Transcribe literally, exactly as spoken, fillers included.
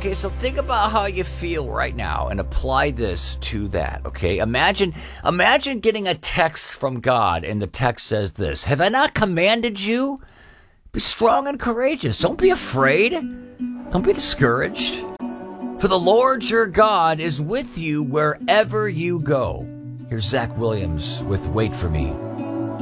Okay, so think about how you feel right now and apply this to that, okay? Imagine imagine getting a text from God and the text says this: "Have I not commanded you? Be strong and courageous. Don't be afraid. Don't be discouraged. For the Lord your God is with you wherever you go." Here's Zach Williams with "Wait for Me."